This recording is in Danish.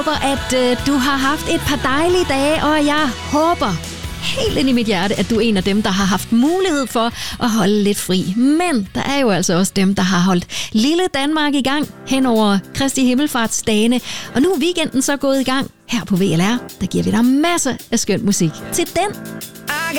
at du har haft et par dejlige dage, og jeg håber helt ind i mit hjerte, at du er en af dem, der har haft mulighed for at holde lidt fri. Men der er jo altså også dem, der har holdt lille Danmark i gang hen over Kristi Himmelfartsdagene. Og nu er weekenden så gået i gang. Her på VLR, der giver vi dig masser af skøn musik. Til den